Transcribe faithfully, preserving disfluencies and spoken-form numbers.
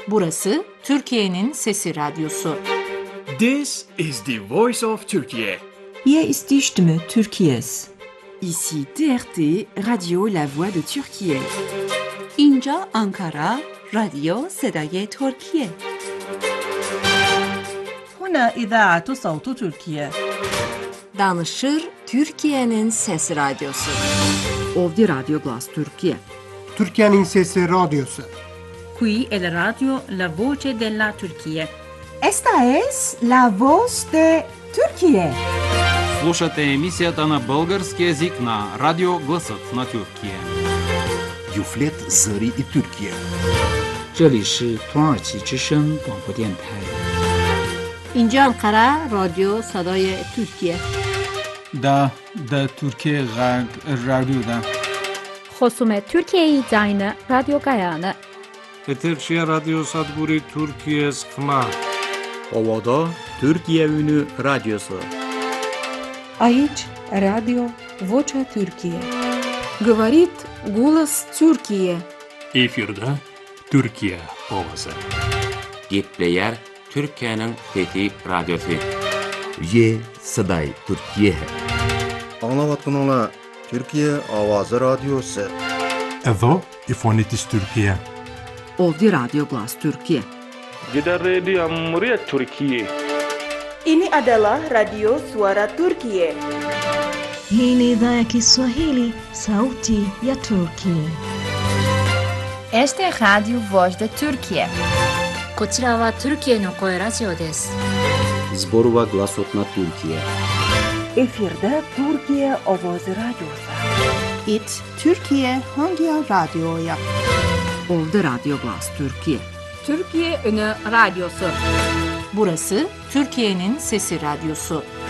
Burası Türkiye'nin Sesi Radyosu. This is the voice of Turkey. Hier ist die Stimme Türkiye's. Ici T R T, Radio La Voix de Türkiye. اینجا آنکارا، رادیو صدای ترکیه. هنا إذاعة صوت تركيا. Danışır Türkiye'nin Sesi Radyosu. Ovdje Radio Glas Türkiye. Türkiye'nin Sesi Radyosu. Qui è la radio La Voce della Turchia. Esta es La Voz de Türkiye. Слушате емисията на български език на Радио Гласът на Тюркия. Юфлет Зари и Türkiye. 这里是土耳其之声广播电台。 اینجا انقره رادیو صدای ترکیه. دا دا ترکیه غرب رادیو دا. خصوم ترکیه داینه رادیو گایانه. Eterşehir Radyo Sadguri Türkiye Sıkma. Ovada Türkiye Ünü Radyosu. Aici Radio Vocea Türkiye. Говорит голос Türkiye. Efirde Türkiye Ovası. Gitleyer Türkiye'nin Fethi Radyosu. Ye Saday Türkiye. Anlavatkunula Türkiye Avazı Radyosu. Evo İfonitis Türkiye. Ovdje Radio Glas Türkiye. Gidan Radio Muryat Türkiye. Ini adalah Radio Suara Turkiye. Hii ni idhaa ya Kiswahili, Sauti ya Turkiye. Este es Radio Voz de Türkiye. こちらはトルキエの声ラジオです。 Zborova Glasot na Türkiye. Efirde Türkiye Ovoz Radyosu. It Türkiye Hangi Radyo'ya? Ovdje Radio Glas Türkiye. Türkiye Ünü Radyosu. Burası Türkiye'nin Sesi Radyosu.